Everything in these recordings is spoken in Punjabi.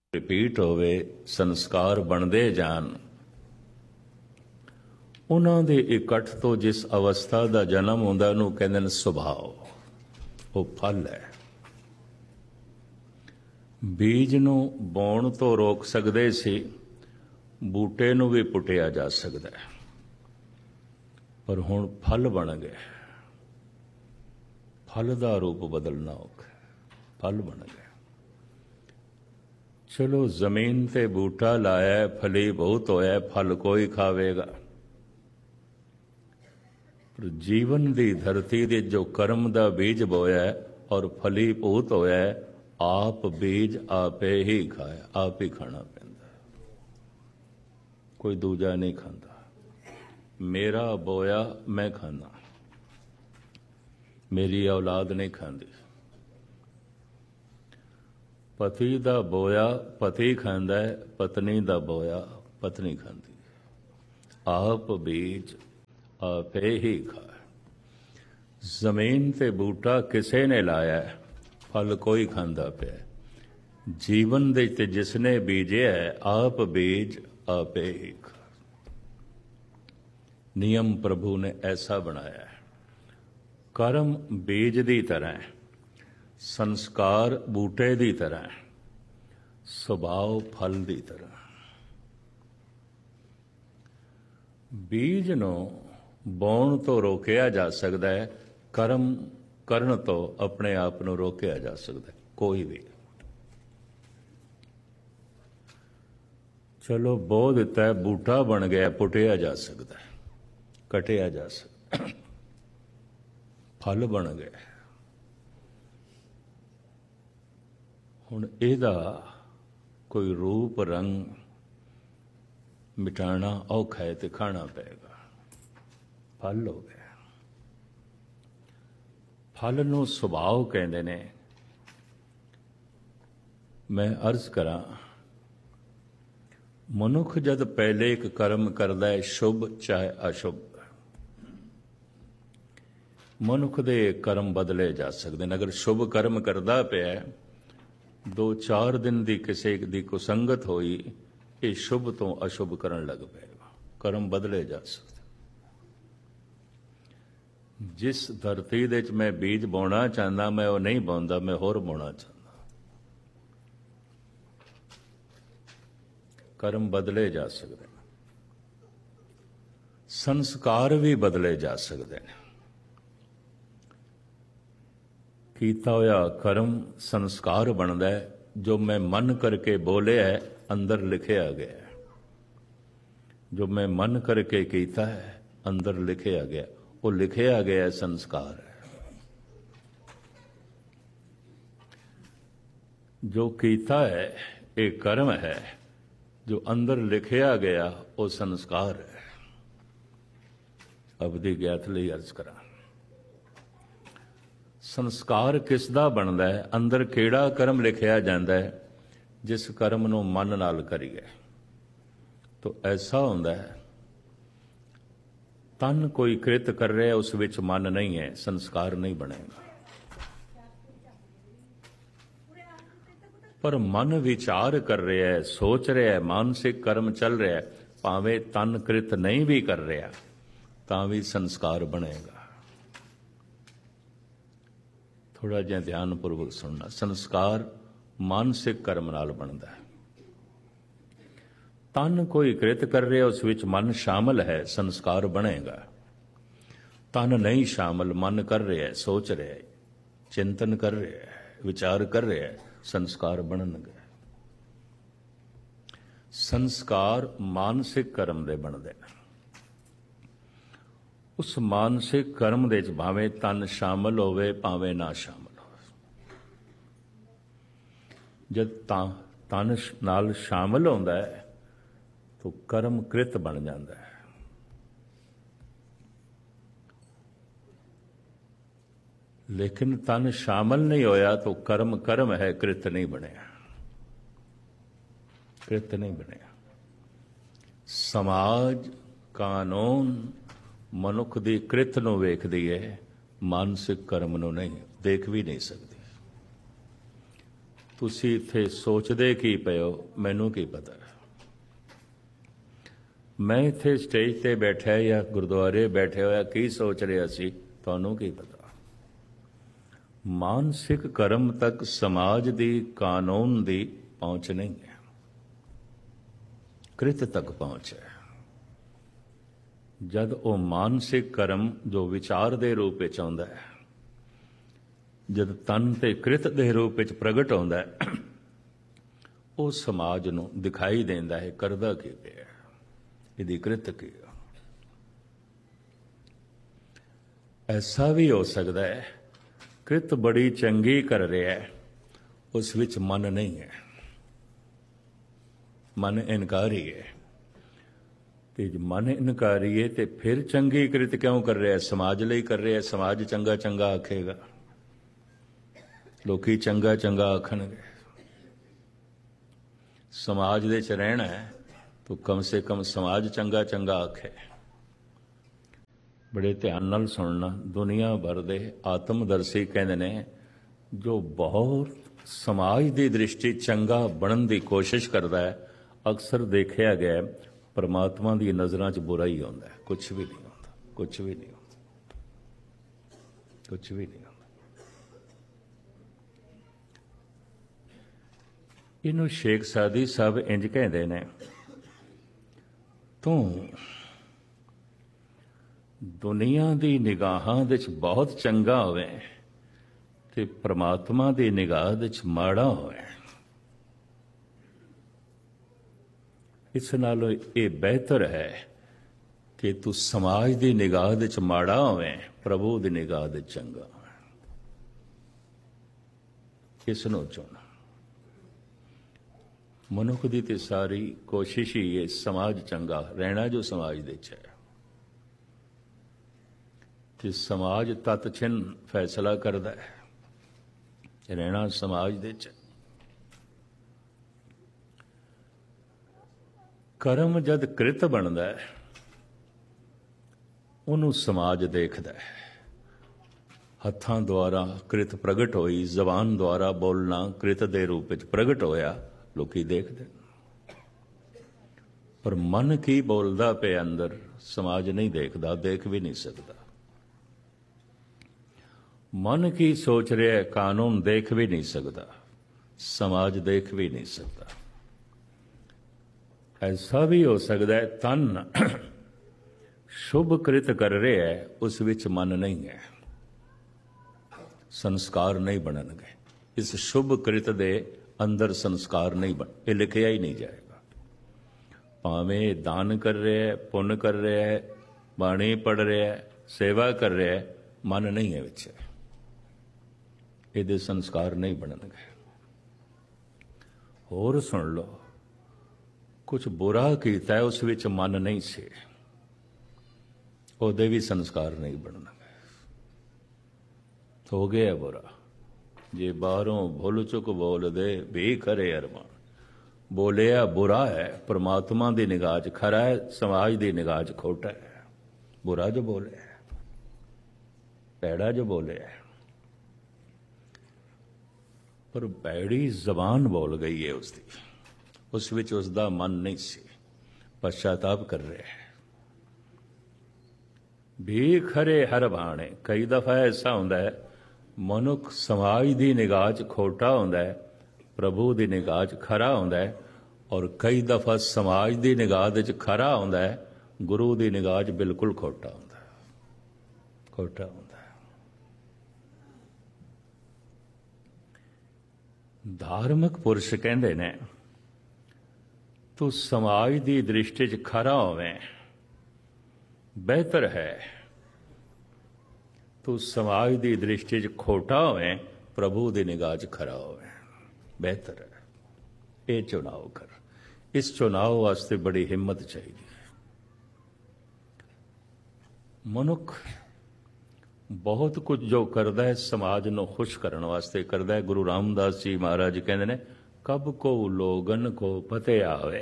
ਰਿਪੀਟ ਹੋਵੇ, ਸੰਸਕਾਰ ਬਣਦੇ ਜਾਣ। ਉਹਨਾਂ ਦੇ ਇਕੱਠ ਤੋਂ ਜਿਸ ਅਵਸਥਾ ਦਾ ਜਨਮ ਹੁੰਦਾ ਉਹਨੂੰ ਕਹਿੰਦੇ ਨੇ ਸੁਭਾਅ। ਉਹ ਫਲ ਹੈ। ਬੀਜ ਨੂੰ ਬੋਣ ਤੋਂ ਰੋਕ ਸਕਦੇ ਸੀ, ਬੂਟੇ ਨੂੰ ਵੀ ਪੁੱਟਿਆ ਜਾ ਸਕਦਾ ਹੈ, ਪਰ ਹੁਣ ਫਲ ਬਣ ਗਏ। ਫਲ ਦਾ ਰੂਪ ਬਦਲਣਾ ਔਖਾ, ਫਲ ਬਣ ਗਿਆ। ਚਲੋ ਜ਼ਮੀਨ ਤੇ ਬੂਟਾ ਲਾਇਆ, ਫਲੀ ਬਹੁਤ ਹੋਇਆ, ਫਲ ਕੋਈ ਖਾਵੇਗਾ। ਪਰ ਜੀਵਨ ਦੀ ਧਰਤੀ ਦੇ ਜੋ ਕਰਮ ਦਾ ਬੀਜ ਬੋਇਆ ਔਰ ਫਲੀ ਭੂਤ ਹੋਇਆ, ਆਪ ਬੀਜ ਆਪੇ ਹੀ ਖਾਇਆ, ਆਪ ਹੀ ਖਾਣਾ ਪੈਂਦਾ, ਕੋਈ ਦੂਜਾ ਨਹੀਂ ਖਾਂਦਾ। ਮੇਰਾ ਬੋਇਆ ਮੈਂ ਖਾਂਦਾ, ਮੇਰੀ ਔਲਾਦ ਨਹੀਂ ਖਾਂਦੀ। ਪਤੀ ਦਾ ਬੋਇਆ ਪਤੀ ਖਾਂਦਾ ਹੈ, ਪਤਨੀ ਦਾ ਬੋਇਆ ਪਤਨੀ ਖਾਂਦੀ ਹੈ। ਆਪ ਬੀਜ ਆਪੇ ਹੀ ਖਾਏ। ਜ਼ਮੀਨ ਤੇ ਬੂਟਾ ਕਿਸੇ ਨੇ ਲਾਇਆ, ਫਲ ਕੋਈ ਖਾਂਦਾ ਪਿਆ। ਜੀਵਨ ਦੇ ਤੇ ਜਿਸਨੇ ਬੀਜਿਆ, ਆਪ ਬੀਜ ਆਪੇ ਹੀ ਖਾਏ। ਨਿਯਮ ਪ੍ਰਭੂ ਨੇ ਐਸਾ ਬਣਾਇਆ ਹੈ। ਕਰਮ ਬੀਜ ਦੀ ਤਰ੍ਹਾਂ ਹੈ, ਸੰਸਕਾਰ ਬੂਟੇ ਦੀ ਤਰ੍ਹਾਂ ਹੈ, ਸੁਭਾਅ ਫਲ ਦੀ ਤਰ੍ਹਾਂ। ਬੀਜ ਨੂੰ ਬੋਣ ਤੋਂ ਰੋਕਿਆ ਜਾ ਸਕਦਾ ਹੈ, ਕਰਮ ਕਰਨ ਤੋਂ ਆਪਣੇ ਆਪ ਨੂੰ ਰੋਕਿਆ ਜਾ ਸਕਦਾ ਹੈ, ਕੋਈ ਵੀ। ਚਲੋ ਬੋ ਦਿੱਤਾ ਹੈ, ਬੂਟਾ ਬਣ ਗਿਆ, ਪੁੱਟਿਆ ਜਾ ਸਕਦਾ ਹੈ, ਕਟਿਆ ਜਾ ਸਕਦਾ, ਫਲ ਬਣ ਗਿਆ। ਹੁਣ ਇਹਦਾ ਕੋਈ ਰੂਪ ਰੰਗ ਮਿਟਾਣਾ ਔਖਾ ਹੈ ਤੇ ਖਾਣਾ ਪਏਗਾ। ਫਲ ਹੋ ਗਿਆ। ਫਲ ਨੂੰ ਸੁਭਾਅ ਕਹਿੰਦੇ ਨੇ। ਮੈਂ ਅਰਜ਼ ਕਰਾਂ, ਮਨੁੱਖ ਜਦ ਪਹਿਲੇ ਇੱਕ ਕਰਮ ਕਰਦਾ ਹੈ, ਸ਼ੁਭ ਚਾਹੇ ਅਸ਼ੁਭ, ਮਨੁੱਖ ਦੇ ਕਰਮ ਬਦਲੇ ਜਾ ਸਕਦੇ ਨੇ। ਅਗਰ ਸ਼ੁਭ ਕਰਮ ਕਰਦਾ ਪਿਆ, 2-4 ਦਿਨ ਦੀ ਕਿਸੇ ਦੀ ਕੁਸੰਗਤ ਹੋਈ, ਇਹ ਸ਼ੁਭ ਤੋਂ ਅਸ਼ੁਭ ਕਰਨ ਲੱਗ ਪਏਗਾ, ਕਰਮ ਬਦਲੇ ਜਾ ਸਕਦੇ। ਜਿਸ ਧਰਤੀ ਦੇ ਵਿੱਚ ਮੈਂ ਬੀਜ ਬੋਣਾ ਚਾਹੁੰਦਾ, ਮੈਂ ਉਹ ਨਹੀਂ ਬੋਂਦਾ, ਮੈਂ ਹੋਰ ਬੋਣਾ ਚਾਹੁੰਦਾ। ਕਰਮ ਬਦਲੇ ਜਾ ਸਕਦੇ ਨੇ, ਸੰਸਕਾਰ ਵੀ ਬਦਲੇ ਜਾ ਸਕਦੇ ਨੇ। ਕੀਤਾ ਹੋਇਆ ਕਰਮ ਸੰਸਕਾਰ ਬਣਦਾ ਹੈ। ਜੋ ਮੈਂ ਮਨ ਕਰਕੇ ਬੋਲਿਆ ਹੈ, ਅੰਦਰ ਲਿਖਿਆ ਗਿਆ ਹੈ। ਜੋ ਮੈਂ ਮਨ ਕਰਕੇ ਕੀਤਾ ਹੈ, ਅੰਦਰ ਲਿਖਿਆ ਗਿਆ, ਉਹ ਲਿਖਿਆ ਗਿਆ ਸੰਸਕਾਰ ਹੈ। ਜੋ ਕੀਤਾ ਹੈ ਇਹ ਕਰਮ ਹੈ, ਜੋ ਅੰਦਰ ਲਿਖਿਆ ਗਿਆ ਉਹ ਸੰਸਕਾਰ ਹੈ। ਅਬਦੀ ਗਿਆਤ ਲਈ ਅਰਜ਼ ਕਰਾਂ, ਸੰਸਕਾਰ ਕਿਸ ਦਾ ਬਣਦਾ ਹੈ? ਅੰਦਰ ਕਿਹੜਾ ਕਰਮ ਲਿਖਿਆ ਜਾਂਦਾ ਹੈ? ਜਿਸ ਕਰਮ ਨੂੰ ਮਨ ਨਾਲ ਕਰੀਏ ਤਾਂ ਐਸਾ ਹੁੰਦਾ ਹੈ, ਤਨ ਕੋਈ ਕ੍ਰਿਤ ਕਰ ਰਿਹਾ, ਉਸ ਵਿੱਚ ਮਨ ਨਹੀਂ ਹੈ, ਸੰਸਕਾਰ ਨਹੀਂ ਬਣੇਗਾ। ਪਰ ਮਨ ਵਿਚਾਰ ਕਰ ਰਿਹਾ ਹੈ, ਸੋਚ ਰਿਹਾ ਹੈ, ਮਾਨਸਿਕ ਕਰਮ ਚੱਲ ਰਿਹਾ ਹੈ, ਭਾਵੇਂ ਤਨ ਕ੍ਰਿਤ ਨਹੀਂ ਵੀ ਕਰ ਰਿਹਾ ਤਾਂ ਵੀ ਸੰਸਕਾਰ ਬਣੇਗਾ। ਥੋੜਾ ਜਿਹਾ ਧਿਆਨਪੂਰਵਕ ਸੁਣਨਾ। ਸੰਸਕਾਰ ਮਾਨਸਿਕ ਕਰਮ ਨਾਲ ਬਣਦਾ ਹੈ। ਤਨ ਕੋਈ ਕ੍ਰਿਤ ਕਰ ਰਿਹਾ, ਉਸ ਵਿੱਚ ਮਨ ਸ਼ਾਮਲ ਹੈ, ਸੰਸਕਾਰ ਬਣੇਗਾ। ਤਨ ਨਹੀਂ ਸ਼ਾਮਲ, ਮਨ ਕਰ ਰਿਹਾ ਹੈ, ਸੋਚ ਰਿਹਾ ਹੈ, ਚਿੰਤਨ ਕਰ ਰਿਹਾ ਹੈ, ਵਿਚਾਰ ਕਰ ਰਿਹਾ ਹੈ, ਸੰਸਕਾਰ ਬਣਨਗੇ। ਸੰਸਕਾਰ ਮਾਨਸਿਕ ਕਰਮ ਦੇ ਬਣਦੇ ਨੇ। ਉਸ ਮਾਨਸਿਕ ਕਰਮ ਦੇ ਵਿੱਚ ਭਾਵੇਂ ਤਨ ਸ਼ਾਮਲ ਹੋਵੇ, ਭਾਵੇਂ ਨਾ ਸ਼ਾਮਲ ਹੋਵੇ। ਜਦ ਤਨ ਨਾਲ ਸ਼ਾਮਲ ਹੁੰਦਾ ਹੈ ਤਾਂ ਕਰਮ ਕ੍ਰਿਤ ਬਣ ਜਾਂਦਾ ਹੈ। ਲੇਕਿਨ ਤਨ ਸ਼ਾਮਲ ਨਹੀਂ ਹੋਇਆ ਤਾਂ ਕਰਮ ਕਰਮ ਹੈ, ਕ੍ਰਿਤ ਨਹੀਂ ਬਣਿਆ, ਕ੍ਰਿਤ ਨਹੀਂ ਬਣਿਆ। ਸਮਾਜ ਕਾਨੂੰਨ ਮਨੁੱਖ ਦੀ ਕ੍ਰਿਤ ਨੂੰ ਵੇਖਦੀ ਹੈ, ਮਾਨਸਿਕ ਕਰਮ ਨੂੰ ਨਹੀਂ, ਦੇਖ ਵੀ ਨਹੀਂ ਸਕਦੀ। ਤੁਸੀਂ ਇੱਥੇ ਸੋਚਦੇ ਕੀ ਪਏ ਹੋ, ਮੈਨੂੰ ਕੀ ਪਤਾ। ਮੈਂ ਇੱਥੇ ਸਟੇਜ ਤੇ ਬੈਠਾ ਜਾਂ ਗੁਰਦੁਆਰੇ ਬੈਠੇ ਹੋਇਆ ਕੀ ਸੋਚ ਰਿਹਾ ਸੀ, ਤੁਹਾਨੂੰ ਕੀ ਪਤਾ। ਮਾਨਸਿਕ ਕਰਮ ਤੱਕ ਸਮਾਜ ਦੀ, ਕਾਨੂੰਨ ਦੀ ਪਹੁੰਚ ਨਹੀਂ ਹੈ, ਕ੍ਰਿਤ ਤੱਕ ਪਹੁੰਚ ਹੈ। ਜਦ ਉਹ ਮਾਨਸਿਕ ਕਰਮ ਜੋ ਵਿਚਾਰ ਦੇ ਰੂਪ ਵਿੱਚ ਆਉਂਦਾ ਹੈ, ਜਦ ਤਨ ਤੇ ਕ੍ਰਿਤ ਦੇ ਰੂਪ ਵਿੱਚ ਪ੍ਰਗਟ ਆਉਂਦਾ ਹੈ, ਉਹ ਸਮਾਜ ਨੂੰ ਦਿਖਾਈ ਦਿੰਦਾ ਹੈ ਕਰਦਾ ਕੀ ਪਿਆ, ਇਹਦੀ ਕ੍ਰਿਤ ਕੀ। ਐਸਾ ਵੀ ਹੋ ਸਕਦਾ ਹੈ ਕ੍ਰਿਤ ਬੜੀ ਚੰਗੀ ਕਰ ਰਿਹਾ ਹੈ, ਉਸ ਵਿੱਚ ਮਨ ਨਹੀਂ ਹੈ, ਮਨ ਇਨਕਾਰੀ ਹੈ। ਤੇ ਜੇ ਮਨ ਇਨਕਾਰੀ ਹੈ ਤੇ ਫਿਰ ਚੰਗੀ ਕ੍ਰਿਤ ਕਿਉਂ ਕਰ ਰਿਹਾ? ਸਮਾਜ ਲਈ ਕਰ ਰਿਹਾ। ਸਮਾਜ ਚੰਗਾ ਚੰਗਾ ਆਖੇਗਾ, ਲੋਕੀ ਚੰਗਾ ਚੰਗਾ ਆਖਣਗੇ। ਸਮਾਜ ਦੇ ਚ ਰਹਿਣਾ ਹੈ ਤਾਂ ਕਮ ਸੇ ਕਮ ਸਮਾਜ ਚੰਗਾ ਚੰਗਾ ਆਖੇ। ਬੜੇ ਧਿਆਨ ਨਾਲ ਸੁਣਨਾ। ਦੁਨੀਆ ਭਰ ਦੇ ਆਤਮਦਰਸ਼ੀ ਕਹਿੰਦੇ ਨੇ ਜੋ ਬਹੁਤ ਸਮਾਜ ਦੀ ਦ੍ਰਿਸ਼ਟੀ ਚੰਗਾ ਬਣਨ ਦੀ ਕੋਸ਼ਿਸ਼ ਕਰਦਾ ਹੈ, ਅਕਸਰ ਦੇਖਿਆ ਗਿਆ ਪਰਮਾਤਮਾ ਦੀ ਨਜ਼ਰਾਂ 'ਚ ਬੁਰਾ ਹੀ ਆਉਂਦਾ ਹੈ, ਕੁਛ ਵੀ ਨਹੀਂ ਆਉਂਦਾ, ਕੁਛ ਵੀ ਨਹੀਂ ਆਉਂਦਾ, ਕੁਛ ਵੀ ਨਹੀਂ ਆਉਂਦਾ। ਇਹਨੂੰ ਸ਼ੇਖ ਸਾਦੀ ਸਾਹਿਬ ਇੰਜ ਕਹਿੰਦੇ ਨੇ, ਤੂੰ ਦੁਨੀਆ ਦੀ ਨਿਗਾਹਾਂ ਦੇ ਵਿੱਚ ਬਹੁਤ ਚੰਗਾ ਹੋਵੇ ਤੇ ਪ੍ਰਮਾਤਮਾ ਦੀ ਨਿਗਾਹ ਦੇ ਵਿੱਚ ਮਾੜਾ ਹੋਵੇ। ਇਸ ਨਾਲੋਂ ਇਹ ਬਿਹਤਰ ਹੈ ਕਿ ਤੂੰ ਸਮਾਜ ਦੀ ਨਿਗਾਹ ਦੇ ਵਿੱਚ ਮਾੜਾ ਹੋਵੇ, ਪ੍ਰਭੂ ਦੀ ਨਿਗਾਹ ਦੇ ਚੰਗਾ ਹੋਵੇ। ਇਸ ਨੂੰ ਚੁਣ। ਮਨੁੱਖ ਦੀ ਤੇ ਸਾਰੀ ਕੋਸ਼ਿਸ਼ ਹੀ ਹੈ ਸਮਾਜ ਚੰਗਾ ਰਹਿਣਾ, ਜੋ ਸਮਾਜ ਦੇ ਚ ਹੈ। ਤੇ ਸਮਾਜ ਤਤ ਛਿਨ ਫੈਸਲਾ ਕਰਦਾ ਹੈ, ਰਹਿਣਾ ਸਮਾਜ ਦੇ ਚ। ਕਰਮ ਜਦ ਕ੍ਰਿਤ ਬਣਦਾ ਹੈ, ਉਹਨੂੰ ਸਮਾਜ ਦੇਖਦਾ ਹੈ। ਹੱਥਾਂ ਦੁਆਰਾ ਕ੍ਰਿਤ ਪ੍ਰਗਟ ਹੋਈ, ਜ਼ਬਾਨ ਦੁਆਰਾ ਬੋਲਣਾ ਕ੍ਰਿਤ ਦੇ ਰੂਪ ਵਿੱਚ ਪ੍ਰਗਟ ਹੋਇਆ, ਲੋਕੀ ਦੇਖਦੇ। ਪਰ ਮਨ ਕੀ ਬੋਲਦਾ ਪਿਆ ਅੰਦਰ, ਸਮਾਜ ਨਹੀਂ ਦੇਖਦਾ, ਦੇਖ ਵੀ ਨਹੀਂ ਸਕਦਾ। ਮਨ ਕੀ ਸੋਚ ਰਿਹਾ, ਕਾਨੂੰਨ ਦੇਖ ਵੀ ਨਹੀਂ ਸਕਦਾ, ਸਮਾਜ ਦੇਖ ਵੀ ਨਹੀਂ ਸਕਦਾ। ਐਸਾ ਵੀ ਹੋ ਸਕਦਾ ਹੈ ਤਨ ਸ਼ੁਭ ਕ੍ਰਿਤ ਕਰ ਰਿਹਾ ਹੈ, ਉਸ ਵਿੱਚ ਮਨ ਨਹੀਂ ਹੈ, ਸੰਸਕਾਰ ਨਹੀਂ ਬਣਨਗੇ। ਇਸ ਸ਼ੁਭ ਕ੍ਰਿਤ ਦੇ ਅੰਦਰ ਸੰਸਕਾਰ ਨਹੀਂ ਬਣ, ਇਹ ਲਿਖਿਆ ਹੀ ਨਹੀਂ ਜਾਏਗਾ। ਭਾਵੇਂ ਦਾਨ ਕਰ ਰਿਹਾ ਹੈ, ਪੁੰਨ ਕਰ ਰਿਹਾ ਹੈ, ਬਾਣੀ ਪੜ੍ਹ ਰਿਹਾ ਹੈ, ਸੇਵਾ ਕਰ ਰਿਹਾ ਹੈ, ਮਨ ਨਹੀਂ ਹੈ ਵਿੱਚ, ਇਹਦੇ ਸੰਸਕਾਰ ਨਹੀਂ ਬਣਨਗੇ। ਹੋਰ ਸੁਣ ਲਓ, ਕੁਝ ਬੁਰਾ ਕੀਤਾ ਹੈ, ਉਸ ਵਿੱਚ ਮਨ ਨਹੀਂ ਸੀ, ਉਹਦੇ ਵੀ ਸੰਸਕਾਰ ਨਹੀਂ ਬਣਨਗੇ। ਹੋ ਗਿਆ ਬੁਰਾ, ਜੇ ਬਾਹਰੋਂ ਭੁੱਲ ਚੁੱਕ ਬੋਲਦੇ ਵੀ ਖਰੇ ਅਰਮਾਨ। ਬੋਲਿਆ ਬੁਰਾ ਹੈ, ਪਰਮਾਤਮਾ ਦੀ ਨਿਗਾਹ 'ਚ ਖਰਾ ਹੈ, ਸਮਾਜ ਦੀ ਨਿਗਾਹ 'ਚ ਖੋਟਾ ਹੈ। ਬੁਰਾ ਜੋ ਬੋਲਿਆ, ਭੈੜਾ ਜੋ ਬੋਲਿਆ, ਪਰ ਭੈੜੀ ਜ਼ਬਾਨ ਬੋਲ ਗਈ ਹੈ ਉਸਦੀ, ਉਸ ਵਿੱਚ ਉਸਦਾ ਮਨ ਨਹੀਂ ਸੀ, ਪਛਤਾਪ ਕਰ ਰਿਹਾ ਹੈ। ਵੀ ਖਰੇ ਹਰ ਬਾਣੇ। ਕਈ ਦਫਾ ਐਸਾ ਹੁੰਦਾ ਹੈ ਮਨੁੱਖ ਸਮਾਜ ਦੀ ਨਿਗਾਹ 'ਚ ਖੋਟਾ ਹੁੰਦਾ ਹੈ, ਪ੍ਰਭੂ ਦੀ ਨਿਗਾਹ 'ਚ ਖਰਾ ਹੁੰਦਾ ਹੈ, ਔਰ ਕਈ ਦਫਾ ਸਮਾਜ ਦੀ ਨਿਗਾਹ ਦੇ 'ਚ ਖਰਾ ਹੁੰਦਾ ਹੈ, ਗੁਰੂ ਦੀ ਨਿਗਾਹ 'ਚ ਬਿਲਕੁਲ ਖੋਟਾ ਹੁੰਦਾ ਹੈ, ਖੋਟਾ ਹੁੰਦਾ ਹੈ। ਧਾਰਮਿਕ ਪੁਰਸ਼ ਕਹਿੰਦੇ ਨੇ ਤੂੰ ਸਮਾਜ ਦੀ ਦ੍ਰਿਸ਼ਟੀ 'ਚ ਖਰਾ ਹੋਵੇਂ, ਬਿਹਤਰ ਹੈ ਤੂੰ ਸਮਾਜ ਦੀ ਦ੍ਰਿਸ਼ਟੀ 'ਚ ਖੋਟਾ ਹੋਵੇਂ, ਪ੍ਰਭੂ ਦੀ ਨਿਗਾਹ 'ਚ ਖਰਾ ਹੋਵੇਂ, ਬਿਹਤਰ ਹੈ। ਇਹ ਚੁਣਾਵ ਕਰ। ਇਸ ਚੁਣਾਵ ਵਾਸਤੇ ਬੜੀ ਹਿੰਮਤ ਚਾਹੀਦੀ ਹੈ। ਮਨੁੱਖ ਬਹੁਤ ਕੁਝ ਜੋ ਕਰਦਾ ਹੈ ਸਮਾਜ ਨੂੰ ਖੁਸ਼ ਕਰਨ ਵਾਸਤੇ ਕਰਦਾ ਹੈ। ਗੁਰੂ ਰਾਮਦਾਸ ਜੀ ਮਹਾਰਾਜ ਕਹਿੰਦੇ ਨੇ, ਕਬ ਕੋ ਲੋਗਨ ਕੋ ਪਤੇ ਆਵੇ,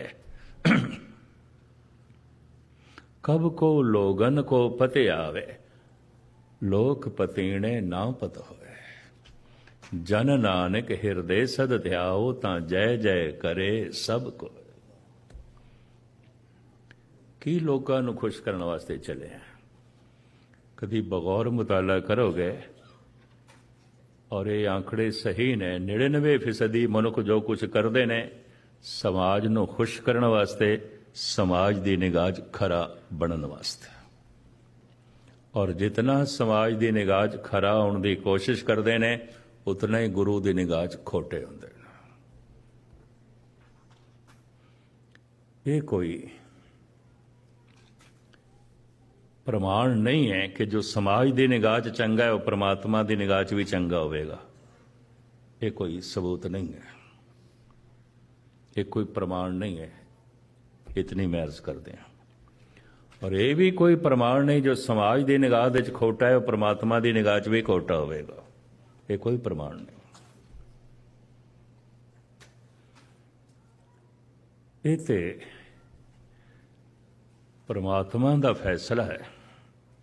ਕਬ ਕੋ ਲੋਗਨ ਕੋ ਪਤੇ ਆਵੇ, ਲੋਕ ਪਤੀਣੇ ਨਾ ਪਤ ਹੋਵੇ। ਜਨ ਨਾਨਕ ਹਿਰਦੇ ਸਦ ਧਿਆਓ, ਤਾਂ ਜੈ ਜੈ ਕਰੇ ਸਭ ਕੋ। ਕੀ ਲੋਕਾਂ ਨੂੰ ਖੁਸ਼ ਕਰਨ ਵਾਸਤੇ ਚੱਲੇ ਆ? ਕਦੀ ਬਗੌਰ ਮੁਤਾਲਾ ਕਰੋਗੇ ਔਰ ਇਹ ਆંકੜੇ ਸਹੀ ਨੇ, 99% ਮਨੁੱਖ ਜੋ ਕੁਝ ਕਰਦੇ ਨੇ ਸਮਾਜ ਨੂੰ ਖੁਸ਼ ਕਰਨ ਵਾਸਤੇ, ਸਮਾਜ ਦੀ ਨਿਗਾਹ 'ਚ ਖਰਾ ਬਣਨ ਵਾਸਤੇ। ਔਰ ਜਿਤਨਾ ਸਮਾਜ ਦੀ ਨਿਗਾਹ 'ਚ ਖਰਾ ਹੋਣ ਦੀ ਕੋਸ਼ਿਸ਼ ਕਰਦੇ ਨੇ, ਉਤਨਾ ਹੀ ਗੁਰੂ ਦੀ ਨਿਗਾਹ 'ਚ ਖੋਟੇ ਹੁੰਦੇ ਨੇ। ਇਹ ਕੋਈ ਪ੍ਰਮਾਣ ਨਹੀਂ ਹੈ ਕਿ ਜੋ ਸਮਾਜ ਦੀ ਨਿਗਾਹ 'ਚ ਚੰਗਾ ਹੈ ਉਹ ਪ੍ਰਮਾਤਮਾ ਦੀ ਨਿਗਾਹ 'ਚ ਵੀ ਚੰਗਾ ਹੋਵੇਗਾ। ਇਹ ਕੋਈ ਸਬੂਤ ਨਹੀਂ ਹੈ, ਇਹ ਕੋਈ ਪ੍ਰਮਾਣ ਨਹੀਂ ਹੈ। ਇਤਨੀ ਮੈਂ ਅਰਜ਼ ਕਰਦੇ ਹਾਂ। ਔਰ ਇਹ ਵੀ ਕੋਈ ਪ੍ਰਮਾਣ ਨਹੀਂ ਜੋ ਸਮਾਜ ਦੀ ਨਿਗਾਹ ਦੇ 'ਚ ਖੋਟਾ ਹੈ ਉਹ ਪ੍ਰਮਾਤਮਾ ਦੀ ਨਿਗਾਹ 'ਚ ਵੀ ਖੋਟਾ ਹੋਵੇਗਾ। ਇਹ ਕੋਈ ਪ੍ਰਮਾਣ ਨਹੀਂ। ਇਹ ਤੇ ਪ੍ਰਮਾਤਮਾ ਦਾ ਫੈਸਲਾ ਹੈ।